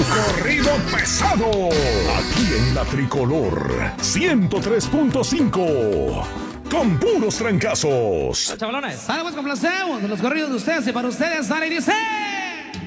corrido pesado. Aquí en la Tricolor 103.5. Con puros trancazos. Chavalones, pues complacemos de los corridos de ustedes y para ustedes, sale y dice...